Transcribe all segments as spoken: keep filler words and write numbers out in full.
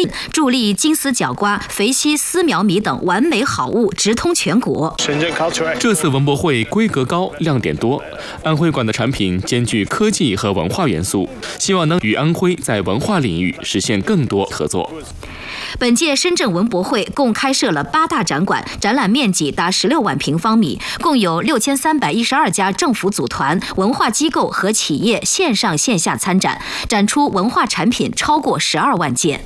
非助力金丝角瓜、肥西丝苗米等完美好物直通全国。 这次文博会规格高，亮点多，安徽馆的产品兼具科技和文化元素，希望能与安徽在文化领域实现更多合作。 本届深圳文博会共开设了八大展馆，展览面积达十六万平方米，共有六千三百一十二家政府组团、文化机构和企业线上线下参展，展出文化产品超过十二万件。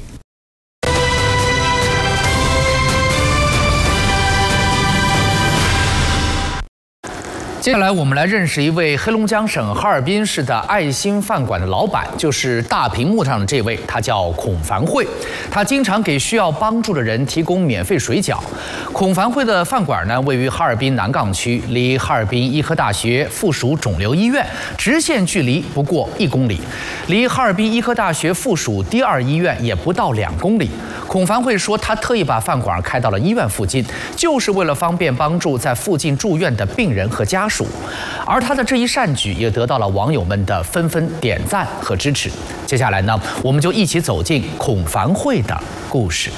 接下来我们来认识一位黑龙江省哈尔滨市的爱心饭馆的老板，就是大屏幕上的这位，他叫孔凡慧。他经常给需要帮助的人提供免费水饺。孔凡慧的饭馆呢，位于哈尔滨南岗区，离哈尔滨医科大学附属肿瘤医院直线距离不过一公里，离哈尔滨医科大学附属第二医院也不到两公里。孔凡慧说，他特意把饭馆开到了医院附近，就是为了方便帮助在附近住院的病人和家属。而他的这一善举也得到了网友们的纷纷点赞和支持。接下来呢，我们就一起走进孔凡慧的故事。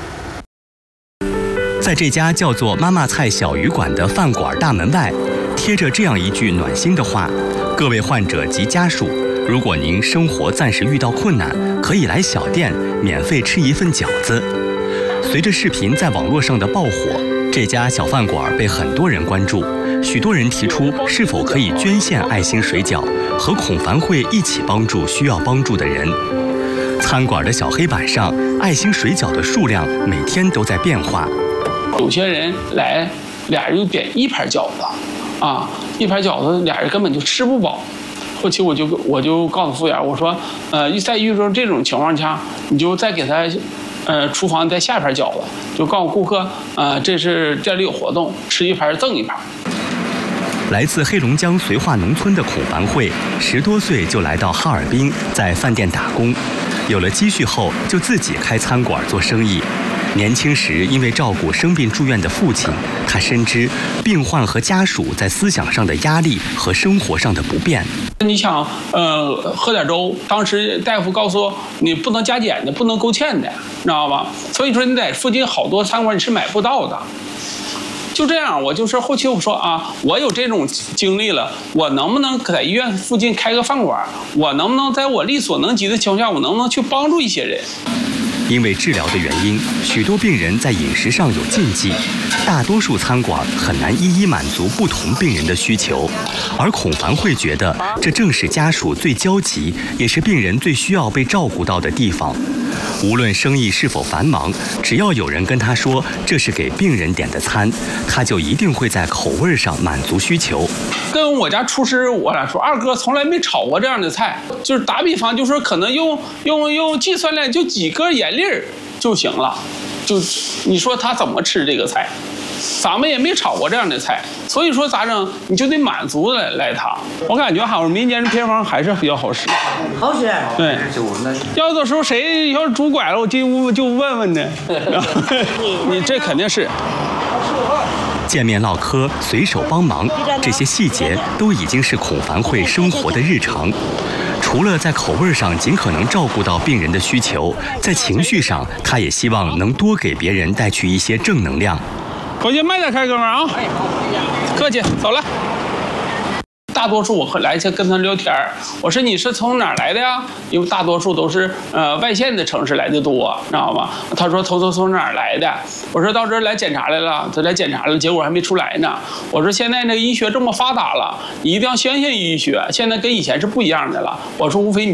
在这家叫做妈妈菜小鱼馆的饭馆大门外，贴着这样一句暖心的话：各位患者及家属，如果您生活暂时遇到困难，可以来小店免费吃一份饺子。随着视频在网络上的爆火，这家小饭馆被很多人关注，许多人提出是否可以捐献爱心水饺，和孔凡慧一起帮助需要帮助的人。餐馆的小黑板上，爱心水饺的数量每天都在变化。 有些人来，俩人就点一盘饺子，啊，一盘饺子俩人根本就吃不饱。后期我就我就告诉服务员，我说，呃，在遇到这种情况下，你就再给他。呃，厨房再下一盘饺子，就告诉顾客，呃，这是店里有活动，吃一盘赠一盘。 来自黑龙江绥化农村的孔凡慧，十多岁就来到哈尔滨，在饭店打工，有了积蓄后，就自己开餐馆做生意。年轻时因为照顾生病住院的父亲，他深知病患和家属在思想上的压力和生活上的不便。 你想，呃，喝点粥，当时大夫告诉我，你不能加减的，不能勾芡的，知道吧？所以说你在附近好多餐馆你是买不到的。就这样，我就是后期我说啊，我有这种经历了，我能不能在医院附近开个饭馆？我能不能在我力所能及的情况下，我能不能去帮助一些人？ 因为治疗的原因，许多病人在饮食上有禁忌，大多数餐馆很难一一满足不同病人的需求。而孔凡慧觉得，这正是家属最焦急，也是病人最需要被照顾到的地方。无论生意是否繁忙，只要有人跟他说这是给病人点的餐，他就一定会在口味上满足需求。 跟我家厨师我俩说，二哥从来没炒过这样的菜，就是打比方，就是可能用用用计算量就几个盐粒儿就行了，就你说他怎么吃这个菜？咱们也没炒过这样的菜，所以说咋整？你就得满足来来它。我感觉哈，我民间的偏方还是比较好使。 好使。 对。要的时候谁要是拄拐了，我进屋就问问呢。你这肯定是。 见面唠嗑、随手帮忙，这些细节都已经是孔凡慧生活的日常。除了在口味上尽可能照顾到病人的需求，在情绪上，他也希望能多给别人带去一些正能量。 回去慢点开，哥们儿啊！客气，走了。大多数我会来去跟他聊天我说你是从哪儿来的呀？因为大多数都是呃外县的城市来的多，知道吗？他说从从从哪儿来的？我说到这儿来检查来了，他来检查了，结果还没出来呢。我说现在那个医学这么发达了，你一定要相信医学，现在跟以前是不一样的了。我说无非你。